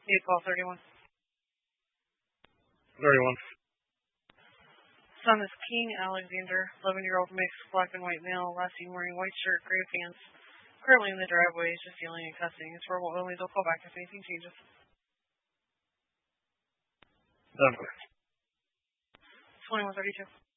Need call 31. 31. Son is King Alexander, 11-year-old mixed black and white male, last seen wearing white shirt, gray pants. Currently in the driveway, is just yelling and cussing. It's verbal only. They'll call back if anything changes. Denver. 2132.